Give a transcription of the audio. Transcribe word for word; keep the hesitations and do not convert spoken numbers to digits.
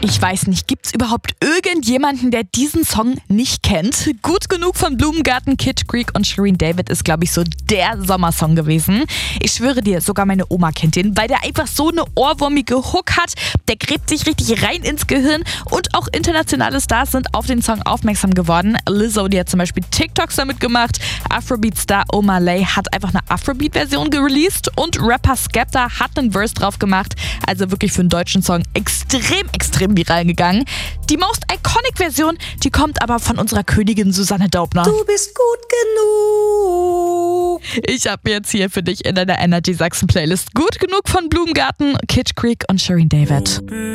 Ich weiß nicht, gibt's überhaupt irgendjemanden, der diesen Song nicht kennt? Gut genug von Blumengarten, Kid Creek und Shirin David ist, glaube ich, so der Sommersong gewesen. Ich schwöre dir, sogar meine Oma kennt den, weil der einfach so eine ohrwurmige Hook hat. Der gräbt sich richtig rein ins Gehirn und auch internationale Stars sind auf den Song aufmerksam geworden. Lizzo, die hat zum Beispiel TikToks damit gemacht. Afrobeat-Star Omar Lay hat einfach eine Afrobeat-Version gereleased und Rapper Skepta hat einen Verse drauf gemacht. Also wirklich für einen deutschen Song extrem, extrem viral gegangen. Die Most Iconic Version, die kommt aber von unserer Königin Susanne Daubner. Du bist gut genug. Ich habe mir jetzt hier für dich in deiner Energy Sachsen Playlist Gut genug von Blumengarten, Kid Creek und Shirin David.